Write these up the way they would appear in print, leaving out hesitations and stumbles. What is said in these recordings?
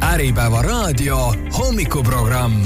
Äripäeva raadio hommikuprogramm.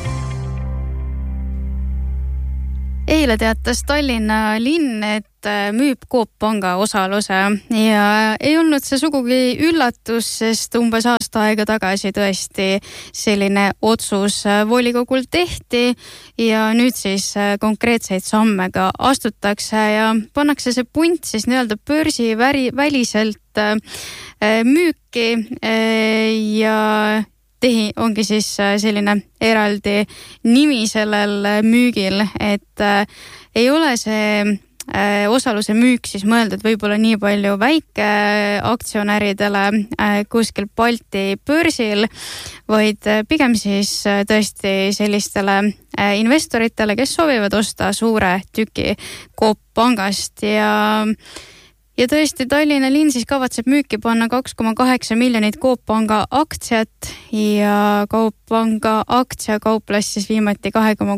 Eile teatas Tallinna linn, et müüb Coop Panga osaluse ja ei olnud see sugugi üllatus, sest umbes aasta aega tagasi tõesti selline otsus volikogul tehti ja nüüd siis konkreetseid samme ka astutakse ja pannakse see punt siis nii-öelda börsiväliselt müüki ja ongi siis selline eraldi nimi sellel müügil, et ei ole see osaluse müük siis mõeldud võib-olla nii palju väikeaktsionäridele kuskil Balti börsil, vaid pigem siis tõesti sellistele investoritele, kes soovivad osta suure tüki Coop Pangast ja tõesti, Tallinna linn siis kavatseb müüki panna 2,8 miljonit Coop Panga aktsiat ja Coop Panga aktsia kauples siis viimati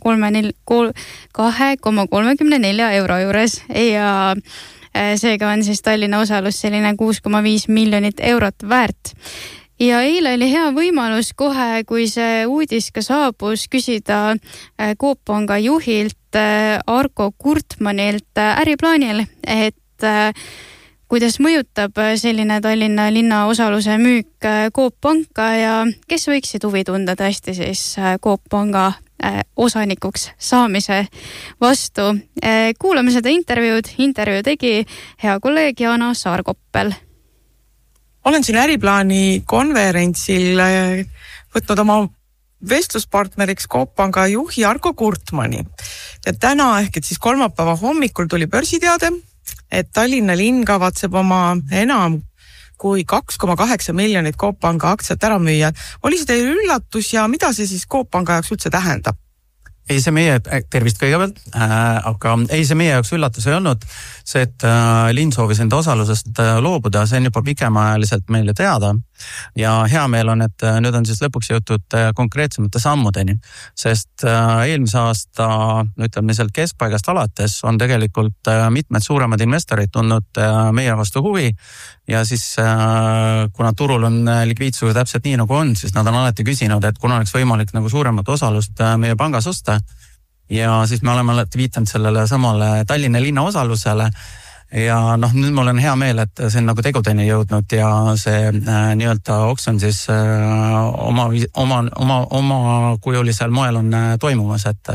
2,34 euro juures ja seega on siis Tallinna osalus selline 6,5 miljonit eurot väärt. Ja eile oli hea võimalus kohe, kui see uudis ka saabus, küsida Coop Panga juhilt Arko Kurtmanilt äriplaanil, et kuidas mõjutab selline Tallinna linna osaluse müük Coop Panka ja kes võiksid huvi tunda tõesti siis Coop Panga osanikuks saamise vastu. Kuulame seda intervjuud. Intervjuu tegi hea kolleeg Jana Saarkoppel. Olen siin äriplaani konverentsil võtnud oma vestluspartneriks Coop Panga juhi Arko Kurtmani. Ja täna ehk et siis kolmapäeva hommikul tuli börsiteade, et Tallinna linn kavatseb oma enam kui 2,8 miljonit Coop Panga aktsiat ära müüa. Oli see teil üllatus ja mida see siis Coop Panga jaoks üldse tähendab? Ei see meie, tervist kõigepealt, aga ei see meie jaoks üllatus ei olnud. See, et linn soovis enda osalusest loobuda, see on juba pikemaajaliselt meile teada. Ja hea meel on, et nüüd on siis lõpuks jõutud konkreetsemate sammudeni, sest eelmise aasta, ütleme sealt keskpaigast alates, on tegelikult mitmed suuremad investorid tundnud meie vastu huvi ja siis kuna turul on likviidsus täpselt nii nagu on, siis nad on alati küsinud, et kuna oleks võimalik nagu suuremat osalust meie pangas osta ja siis me oleme alati viitanud sellele samale Tallinna linna osalusele. Ja nüüd mul on hea meel, et see on nagu tegudeni jõudnud ja see nii-öelda oksjon siis oma kujulisel moel on toimumas, et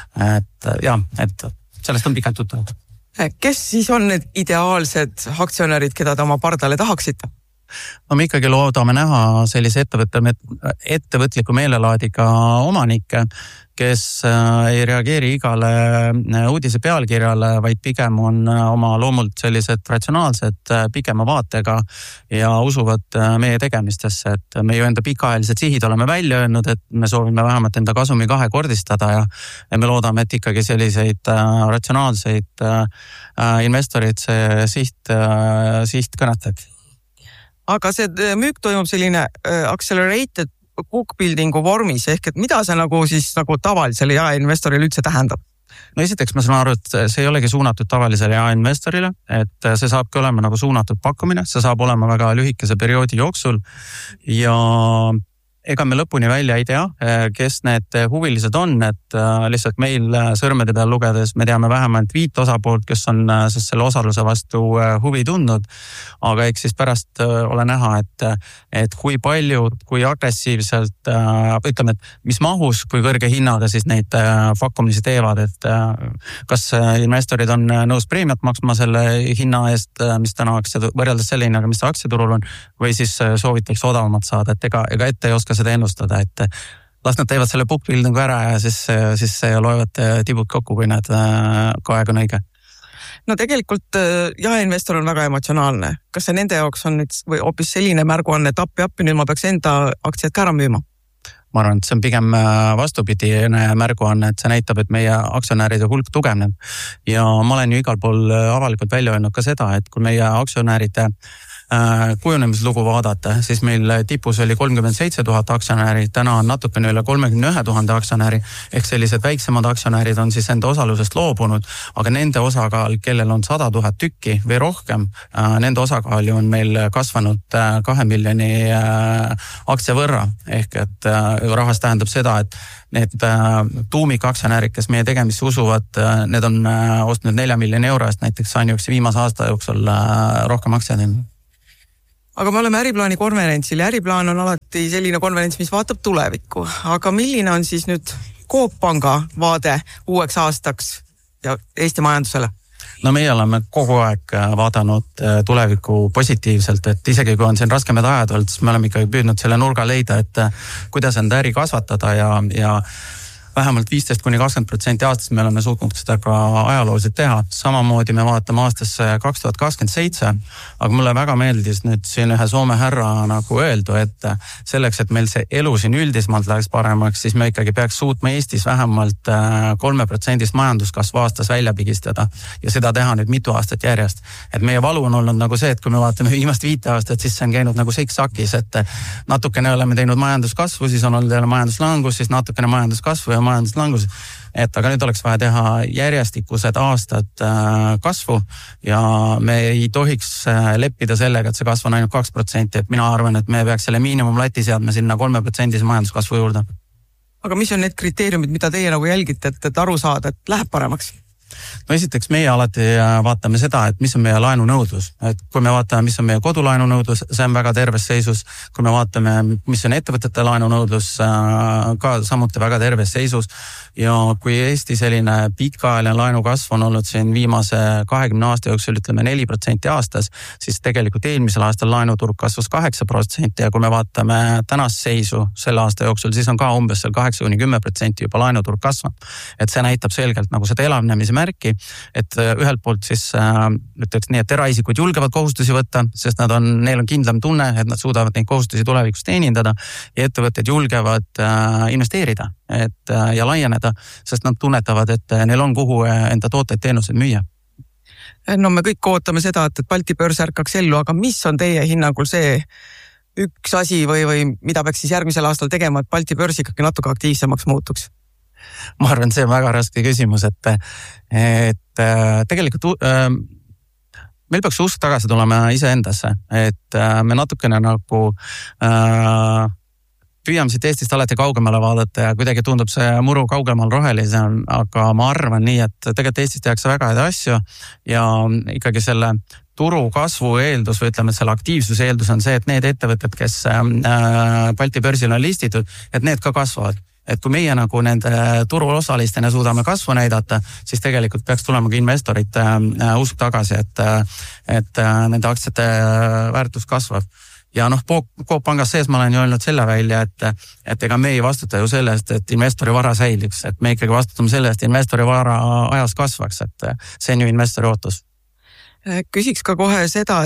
sellest on pikalt tuttu. Kes siis on need ideaalsed aktsionärid, keda te oma pardale tahaksite? No me ikkagi loodame näha sellise ettevõtliku meelelaadiga omanikke, kes ei reageeri igale uudise pealkirjale, vaid pigem on oma loomult sellised ratsionaalsed pikema vaatega ja usuvad meie tegemistesse, et me ju enda pikaajalised sihid oleme välja öelnud, et me soovime vähemalt enda kasumi kahekordistada ja me loodame, et ikkagi selliseid ratsionaalseid investorid see siht kõnetab. Aga see müük toimub selline accelerated bookbuildingu vormis, ehk et mida see nagu siis nagu tavalisele jaeinvestorile üldse tähendab? No esiteks ma saan aru, et see ei olegi suunatud tavalisele jaeinvestorile, et see saabki olema nagu suunatud pakkumine, see saab olema väga lühikese perioodi jooksul ja ega me lõpuni välja ei tea, kes need huvilised on, et lihtsalt meil sõrmede peal lugedes me teame vähemalt 5 osapoolt, kes on selle osaluse vastu huvi tundnud, aga eks siis pärast ole näha, et kui palju, kui agressiivselt, ütleme, et mis mahus, kui kõrge hinnaga siis neid pakkumisi teevad, et kas investorid on nõus preemiat maksma selle hinna eest, mis täna võrreldes selle hinnaga, mis aktsiaturul on, või siis soovitakse odavamalt saada, et ega ette ei oska seda ennustada, et las nad teevad selle bookbuildingu ära ja siis loevad tibud kokku, kui nad aeg on õige. No tegelikult jaeinvestor on väga emotsionaalne. Kas see nende jaoks on nüüd või hoopis selline märgu on, et appi, nüüd ma peaks enda aktsiat ka ära müüma? Ma arvan, et see on pigem vastupidine märgu on, et see näitab, et meie aktsionäride hulk tugevneb. Ja ma olen ju igal pool avalikult välja öelnud ka seda, et kui meie aktsionäride kujunemislugu vaadata, siis meil tipus oli 37 000 aktsionäri, täna on natukene üle 31 000 aktsionäri, ehk sellised väiksemad aktsionärid on siis enda osalusest loobunud, aga nende osakaal, kellel on 100 000 tükki või rohkem, nende osakaal on meil kasvanud 2 miljoni aktsia võrra, ehk et rahas tähendab seda, et need tuumikaktsionärid, kes meie tegemisse usuvad, need on ostnud 4 miljoni euro eest näiteks ainuüksi viimase aasta jooksul rohkem aktsiaid. Aga me oleme Äriplaani konverentsil ja Äriplaan on alati selline konverents, mis vaatab tulevikku. Aga milline on siis nüüd Coop Panga vaade uueks aastaks ja Eesti majandusele? No meie oleme kogu aeg vaadanud tulevikku positiivselt, et isegi kui on siin raskemad ajad olnud, siis me oleme ikkagi püüdnud selle nurga leida, et kuidas enda äri kasvatada ja vähemalt 15-20% aastas me oleme suutnud seda ka ajalooliselt teha. Samamoodi me vaatame aastasse 2027, aga mulle väga meeldis nüüd siin ühe Soome härra nagu öeldu, et selleks, et meil see elu siin üldisemalt läheks paremaks, siis me ikkagi peaks suutma Eestis vähemalt 3% majanduskasvu aastas välja pigistada ja seda teha nüüd mitu aastat järjest. Et meie valu on olnud nagu see, et kui me vaatame viimast 5 aastat, siis see on käinud nagu siksakis, et natukene oleme teinud majanduskasvu, siis on olnud jälle majanduslangus, siis natukene majanduskasvu ja majanduslangus, et aga nüüd oleks vaja teha järjestikused aastad kasvu ja me ei tohiks leppida sellega, et see kasv on ainult 2%, et mina arvan, et me peaks selle miinimumlati seadma sinna 3% majanduskasvu juurde. Aga mis on need kriteeriumid, mida teie nagu jälgite, et aru saada, et läheb paremaks? No esiteks meie alati vaatame seda, et mis on meie laenunõudlus, et kui me vaatame, mis on meie kodulaenunõudlus, see on väga terves seisus, kui me vaatame, mis on ettevõtete laenunõudlus, ka samuti väga terves seisus ja kui Eesti selline pikaajaline laenukasv on olnud siin viimase 20 aasta jooksul, ütleme 4% aastas, siis tegelikult eelmisel aastal laenuturg kasvas 8% ja kui me vaatame tänast seisu selle aasta jooksul, siis on ka umbes seal 8-10% juba laenuturg kasvab, et see näitab selgelt nagu seda elavnemise märki, et ühelt poolt siis ütleks nii, et eraisikud julgevad kohustusi võtta, sest neil on kindlam tunne, et nad suudavad neid kohustusi tulevikus teenindada ja ettevõtted julgevad investeerida ja laieneda, sest nad tunnetavad, et neil on kuhu enda tooteid teenuseid müüa. No me kõik ootame seda, et Balti börs ärkaks ellu, aga mis on teie hinnangul see üks asi või mida peaks siis järgmisel aastal tegema, et Balti börs ikkagi natuke aktiivsemaks muutuks? Ma arvan, see on väga raske küsimus, et tegelikult meil peaks usk tagasi tulema iseendasse, et me natukene nagu püüame siit Eestist alati kaugemale vaadata ja kuidagi tundub see muru kaugemal rohelisem, aga ma arvan nii, et tegelikult Eestis tehakse väga häid asju ja ikkagi selle turu kasvu eeldus või ütleme, et selle aktiivsuse eeldus on see, et need ettevõtted, kes Balti börsil on listitud, et need ka kasvavad. Et kui meie nagu nende turuosalistena suudame kasvu näidata, siis tegelikult peaks tulema ka investorite usk tagasi, et nende aktsiate väärtus kasvab. Ja Coop Pangas sees ma olen ju öelnud selle välja, et ega me ei vastuta ju sellest, et investori vara säiliks, et me ikkagi vastutame sellest, et investori vara ajas kasvaks, et see on ju investori ootus. Küsiks ka kohe seda,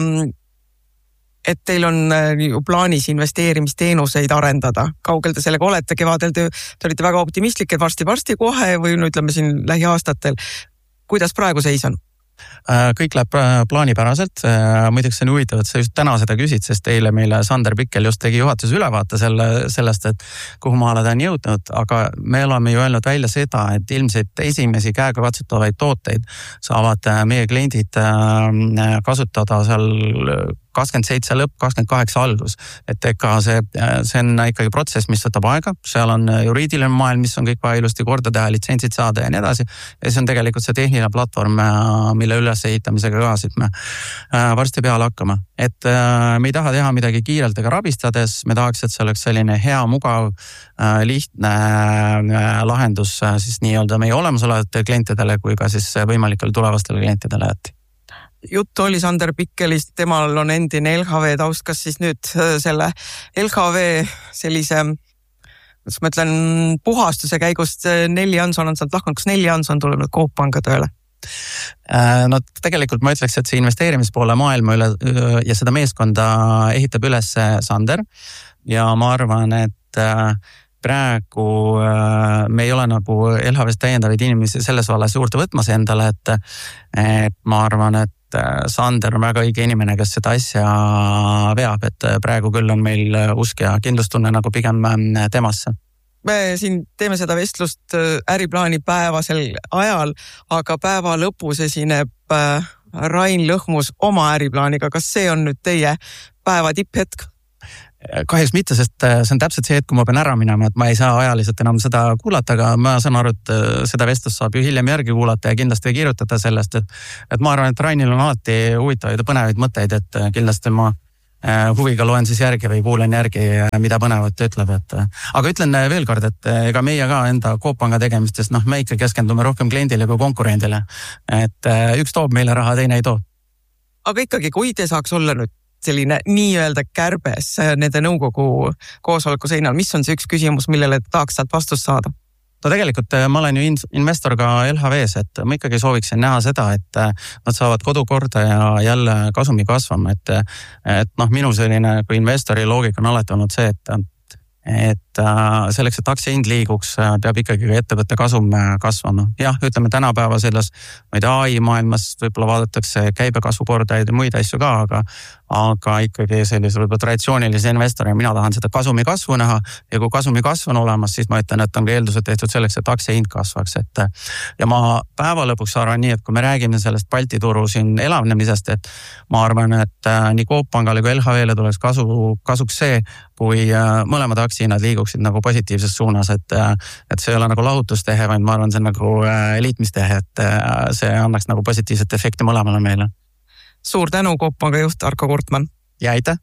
et teil on plaanis investeerimisteenuseid arendada. Kaugel te sellega olete? Kevadel te olite väga optimistlik, et varsti kohe või ütleme siin lähiaastatel. Kuidas praegu seis on? Kõik läheb plaanipäraselt. Muidugi see on huvitav, et sa just täna seda küsid, sest eile meile Sander Pikkel just tegi juhatuse ülevaate sellest, et kuhu maale ta on jõudnud, aga me oleme ju öelnud välja seda, et ilmselt esimesi käega katsutavaid tooteid saavad meie kliendid kasutada seal 27 lõpp, 28 algus. Et ega see on ikkagi protsess, mis võtab aega. Seal on juriidiline maailm, mis on kõik vaja ilusti korda teha, litsentsid saada ja nii edasi. Ja see on tegelikult see tehniline platvorm, mille üles ehitamisega ka siit me varsti peale hakkama. Et me ei taha teha midagi kiirelt ega rabistades, me tahaks, et see oleks selline hea, mugav, lihtne lahendus siis nii-öelda meie olemasolevatele klientidele kui ka siis võimalikele tulevastele klientidele. Juttu oli Sander Pikkelist, temal on endine LHV taust, kas siis nüüd selle LHV sellise, ma ütlen, puhastuse käigust Nelli Jansson on sealt lahkunud, kas Nelli Jansson tuleb nüüd Coop Panga tööle? No tegelikult ma ütleks, et see investeerimispoole maailma üle ja seda meeskonda ehitab üles Sander ja ma arvan, et praegu me ei ole nagu LHV-st täiendavaid inimesi selles vallas juurde võtmas endale, et ma arvan, et et Sander on väga õige inimene, kes seda asja veab, et praegu küll on meil usk ja kindlustunne nagu pigem temasse. Me siin teeme seda vestlust äriplaani päevasel ajal, aga päeva lõpus esineb Rain Lõhmus oma äriplaaniga. Kas see on nüüd teie päeva tipphetk? Kahjuks mitte, sest see on täpselt see hetk, kui ma pean ära minema, et ma ei saa ajaliselt enam seda kuulata, aga ma saan aru, et seda vestlust saab ju hiljem järgi kuulata ja kindlasti kirjutada sellest, et ma arvan, et Rainil on alati huvitavaid ja põnevaid mõtteid, et kindlasti ma huviga loen siis järgi või kuulen järgi, mida põnevat ütleb, aga ütlen veel kord, et ega meie ka enda Coop Panga tegemistest, me ikka keskendume rohkem kliendile kui konkurendile, et üks toob meile raha, teine ei too. Aga ikkagi, kui te saaks olla nüüd selline nii-öelda kärbes nende nõukogu koosoleku seinal, mis on see üks küsimus, millele tahaks sealt vastust saada? No tegelikult ma olen ju investor ka LHVs, et ma ikkagi sooviksin näha seda, et nad saavad kodukorda ja jälle kasumi kasvama, et minu selline kui investori loogika on alati olnud see, et selleks, et aktsiahind liiguks, peab ikkagi ettevõtte kasum kasvama. Jah, ütleme tänapäeva selles AI maailmas võib-olla vaadatakse käibekasvukordajaid ja muid asju ka, aga ikkagi sellise võib-olla traditsioonilise investori mina tahan seda kasumi kasvu näha ja kui kasumi kasv on olemas, siis ma ütlen, et on ka eeldused tehtud selleks, et aktsiahind kasvaks. Ja ma päeva lõpuks arvan nii, et kui me räägime sellest Balti turu siin elavnemisest, et ma arvan, et nii Coop Pangale kui LHVle tuleks kasuks see, kui mõlemad aktsiahinnad liiguksid nagu positiivses suunas, et see ei ole nagu lahutustehe, vaid ma arvan, see on nagu liitmistehe, et see annaks nagu positiivset efekti mõlemale meile. Suur tänu, Coop Panga juht Arko Kurtman. Ja aitäh!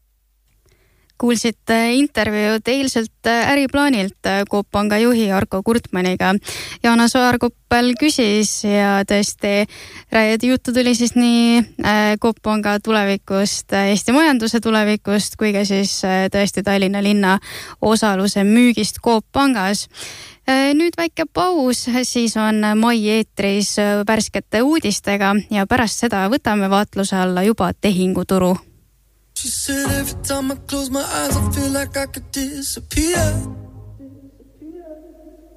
Kuulsite intervjuud eilselt äriplaanilt Coop Panga juhi Arko Kurtmaniga. Jaana Soarkoppel küsis ja tõesti juttu tuli siis nii Coop Panga tulevikust, Eesti majanduse tulevikust kui ka siis tõesti Tallinna linna osaluse müügist Coop Pangas. Nüüd väike paus, siis on mai eetris värskete uudistega ja pärast seda võtame vaatluse alla juba tehinguturu. She said every time I close my eyes I feel like I could disappear.